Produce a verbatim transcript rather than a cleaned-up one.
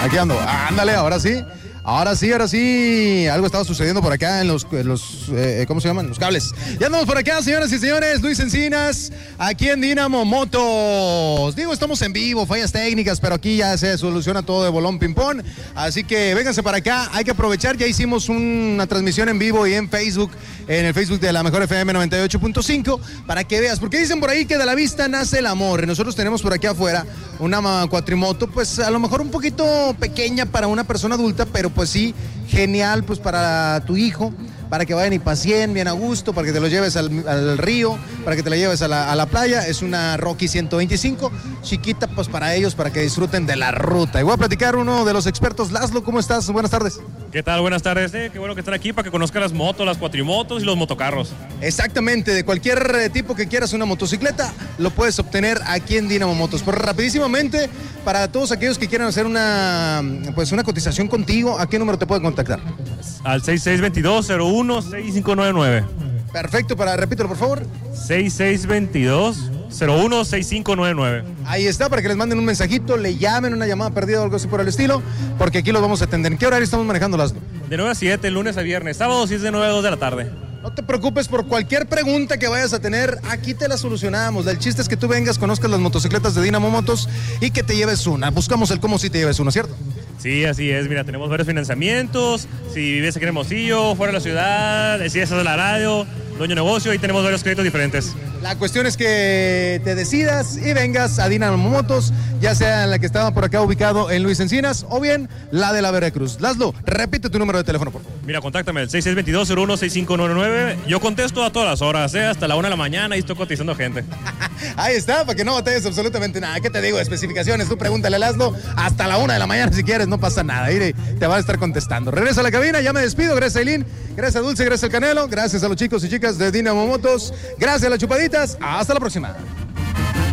Aquí ando. Ándale, ahora sí. Ahora sí, ahora sí. Algo estaba sucediendo por acá en los, en los eh, ¿cómo se llaman? Los cables. Ya andamos por acá, señoras y señores. Luis Encinas, aquí en Dynamo Motos. Digo, estamos en vivo, fallas técnicas, pero aquí ya se soluciona todo de bolón ping-pong. Así que vénganse para acá. Hay que aprovechar. Ya hicimos una transmisión en vivo y en Facebook, en el Facebook de la Mejor F M noventa y ocho punto cinco, para que veas. Porque dicen por ahí que de la vista nace el amor. Y nosotros tenemos por aquí afuera una cuatrimoto, pues a lo mejor un poquito pequeña para una persona adulta, pero pues sí, genial pues para tu hijo, para que vayan y paseen bien a gusto, para que te lo lleves al, al río, para que te la lleves a la, a la playa. Es una Rocky ciento veinticinco, chiquita pues para ellos, para que disfruten de la ruta. Y voy a platicar uno de los expertos. Laszlo, ¿cómo estás? Buenas tardes. ¿Qué tal? Buenas tardes. Eh, qué bueno que están aquí para que conozcan las motos, las cuatrimotos y los motocarros. Exactamente, de cualquier tipo que quieras una motocicleta, lo puedes obtener aquí en Dynamo Motos. Pero rapidísimamente, para todos aquellos que quieran hacer una, pues una cotización contigo, ¿a qué número te pueden contactar? Al seis seis dos dos, cero uno, seis cinco nueve nueve. Perfecto, para repítelo por favor. seis seis dos dos, cero uno, seis cinco nueve nueve. Ahí está, para que les manden un mensajito, le llamen, una llamada perdida o algo así por el estilo, porque aquí los vamos a atender. ¿En qué horario estamos manejando, Laszlo? De nueve a siete, lunes a viernes. Sábado sí es de nueve a dos de la tarde. No te preocupes por cualquier pregunta que vayas a tener, aquí te la solucionamos. El chiste es que tú vengas, conozcas las motocicletas de Dynamo Motos y que te lleves una. Buscamos el cómo si te lleves una, ¿cierto? Sí, así es. Mira, tenemos varios financiamientos. Si vives aquí en Hermosillo, fuera de la ciudad, si estás de la radio, dueño de negocio, y tenemos varios créditos diferentes. La cuestión es que te decidas y vengas a Dynamo Motos, ya sea la que estaba por acá ubicado en Luis Encinas o bien la de la Veracruz. Laszlo, repite tu número de teléfono, por favor. Mira, contáctame al seis seis dos dos, cero uno, seis cinco nueve nueve. Yo contesto a todas las horas, ¿eh? Hasta la una de la mañana y estoy cotizando gente. Ahí está, para que no batalles absolutamente nada. ¿Qué te digo? Especificaciones, tú pregúntale a Laszlo hasta la una de la mañana si quieres, no pasa nada. Ahí te va a estar contestando. Regreso a la cabina, ya me despido. Gracias a Eileen, gracias a Dulce, gracias al Canelo, gracias a los chicos y chicas de Dynamo Motos, gracias a las chupaditas. Hasta la próxima.